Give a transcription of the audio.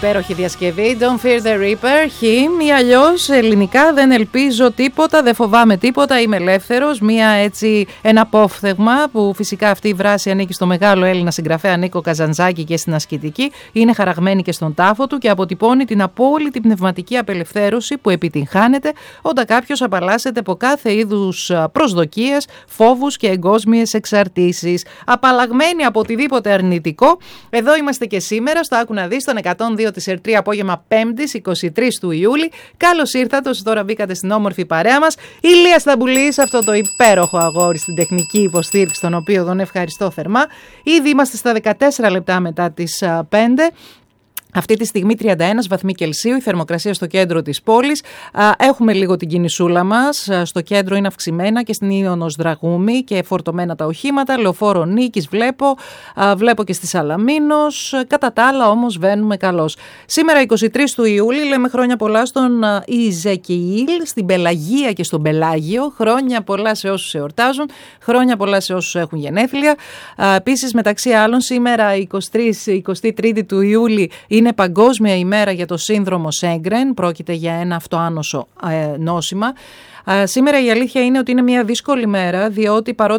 υπέροχη διασκευή Don't Fear the Reaper, Him, ή αλλιώς ελληνικά δεν ελπίζω τίποτα, δεν φοβάμαι τίποτα, είμαι ελεύθερος. Ένα απόφθεγμα που φυσικά αυτή η βράση ανήκει στο μεγάλο Έλληνα συγγραφέα Νίκο Καζαντζάκη και στην ασκητική, είναι χαραγμένη και στον τάφο του και αποτυπώνει την απόλυτη πνευματική απελευθέρωση που επιτυγχάνεται όταν κάποιος απαλλάσσεται από κάθε είδους προσδοκίες, φόβους και εγκόσμιες εξαρτήσεις. Απαλλαγμένοι από οτιδήποτε αρνητικό, εδώ είμαστε και σήμερα στο Άκου να δεις, στον 102 της ΕΡΤ3, απόγευμα 5ης 23 του Ιούλη. Καλώς ήρθατε όσοι τώρα μπήκατε στην όμορφη παρέα μας. Ηλία Σταμπουλής, αυτό το υπέροχο αγόρι στην τεχνική υποστήριξη, τον οποίο τον ευχαριστώ θερμά. Ήδη είμαστε στα 14 λεπτά μετά τις 5. Αυτή τη στιγμή 31 βαθμοί Κελσίου, η θερμοκρασία στο κέντρο της πόλης. Έχουμε λίγο την κινησούλα μας. Στο κέντρο είναι αυξημένα και στην Ίωνος Δραγούμη και φορτωμένα τα οχήματα. Λεωφόρο Νίκης βλέπω και στη Σαλαμίνος. Κατά τα άλλα όμως βαίνουμε καλώς. Σήμερα 23 του Ιούλη λέμε χρόνια πολλά στον Ιζεκιήλ, στην Πελαγία και στον Πελάγιο. Χρόνια πολλά σε όσους εορτάζουν. Χρόνια πολλά σε όσους έχουν γενέθλια. Επίσης μεταξύ άλλων σήμερα 23 του Ιούλη είναι Παγκόσμια ημέρα για το σύνδρομο Σέγκρεν, πρόκειται για ένα αυτοάνωσο νόσημα. Σήμερα η αλήθεια είναι ότι είναι μια δύσκολη μέρα, διότι παρότι